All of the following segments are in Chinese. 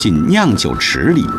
进酿酒池里。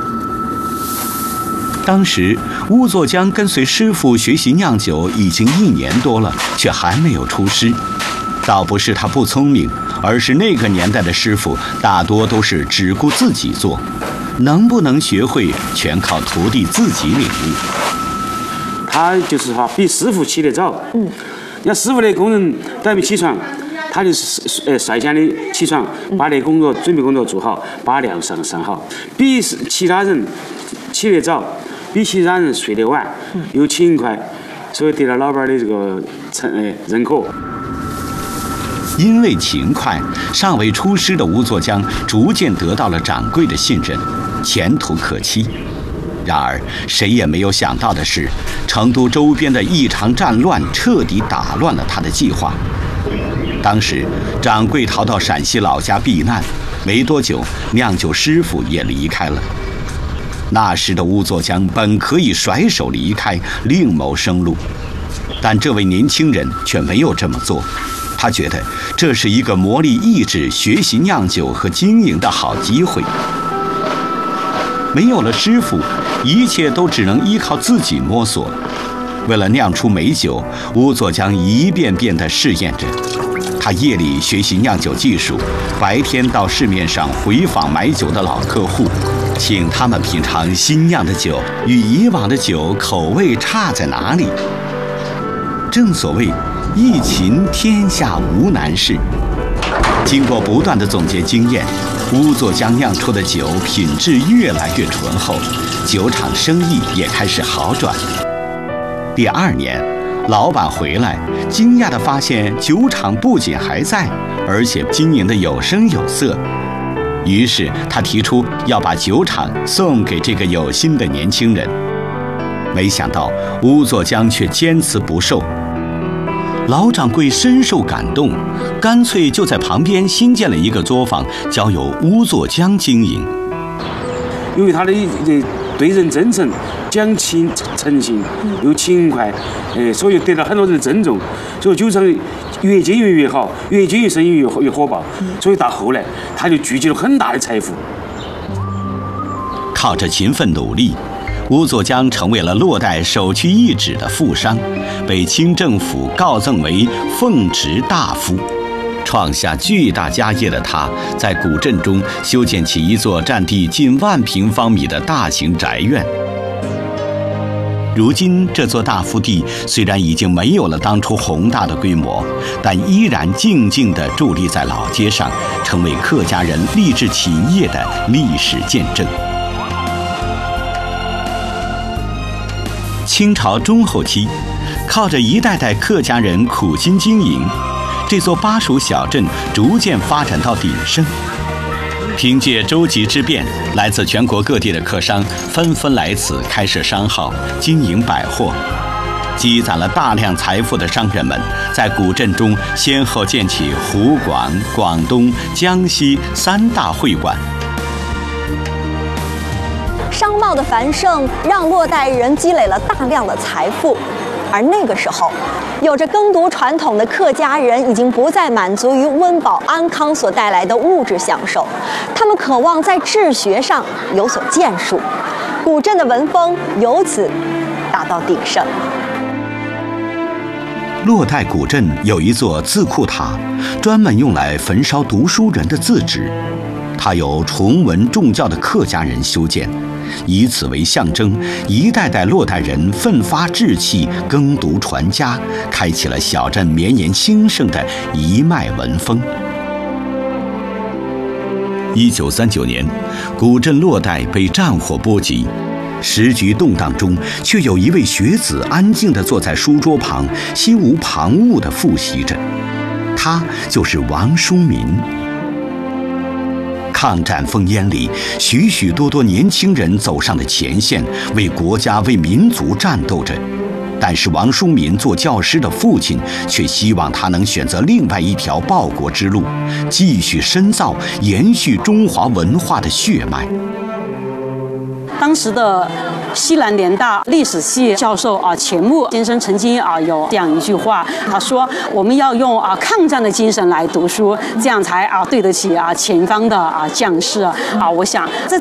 当时乌作江跟随师傅学习酿酒已经1年多了，却还没有出师。倒不是他不聪明，而是那个年代的师傅大多都是只顾自己做，能不能学会全靠徒弟自己领悟。 他就是比师傅起得早。要师傅的工人都还没起床，他就是率先的起床，把那准备工作做好，把粮上好，比其他人起得早，比其他人睡得晚，又勤快，所以得到老板的这个认可。 因为勤快，尚未出师的乌作江逐渐得到了掌柜的信任，前途可期。然而，谁也没有想到的是，成都周边的一场战乱彻底打乱了他的计划。当时，掌柜逃到陕西老家避难，没多久，酿酒师傅也离开了。那时的乌作江本可以甩手离开，另谋生路，但这位年轻人却没有这么做。他觉得这是一个磨砺意志、学习酿酒和经营的好机会。没有了师傅，一切都只能依靠自己摸索。为了酿出美酒，乌作江一遍遍地试验着。他夜里学习酿酒技术，白天到市面上回访买酒的老客户，请他们品尝新酿的酒与以往的酒口味差在哪里。正所谓一勤天下无难事。经过不断的总结经验，乌作江酿出的酒品质越来越醇厚，酒厂生意也开始好转。第2年，老板回来，惊讶地发现酒厂不仅还在，而且经营得有声有色。于是他提出要把酒厂送给这个有心的年轻人。没想到乌作江却坚持不受。老掌柜深受感动，干脆就在旁边新建了一个作坊，交由乌作江经营。 因为他的对人真诚、讲情诚信又勤快，所以得到很多人的尊重，所以酒厂越经营越好，越经营生意越火爆，所以到后来他就聚集了很大的财富。 靠着勤奋努力，乌作江成为了洛带首屈一指的富商，被清政府告赠为奉职大夫。创下巨大家业的他，在古镇中修建起一座占地近1万平方米的大型宅院。如今这座大福地虽然已经没有了当初宏大的规模，但依然静静地伫立在老街上，成为客家人立志企业的历史见证。清朝中后期，靠着一代代客家人苦心经营，这座巴蜀小镇逐渐发展到鼎盛。凭借州级之便，来自全国各地的客商纷纷来此开设商号，经营百货。积攒了大量财富的商人们，在古镇中先后建起湖广、广东、江西3大会馆。 商贸的繁盛让洛带人积累了大量的财富，而那个时候，有着耕读传统的客家人已经不再满足于温饱安康所带来的物质享受，他们渴望在治学上有所建树，古镇的文风由此达到鼎盛。 洛带古镇有一座字库塔，专门用来焚烧读书人的字纸，它由崇文重教的客家人修建，以此为象征，一代代洛带人奋发志气，耕读传家，开启了小镇绵延兴盛的一脉文风。1939年，古镇洛带被战火波及，时局动荡中，却有一位学子安静地坐在书桌旁，心无旁骛地复习着。他就是王叔民。抗战烽烟里，许许多多年轻人走上了前线，为国家、为民族战斗着。但是王叔民做教师的父亲却希望他能选择另外一条报国之路，继续深造、延续中华文化的血脉。 当时的西南联大历史系教授钱穆先生曾经有这样一句话，他说我们要用抗战的精神来读书，这样才对得起前方的将士我想这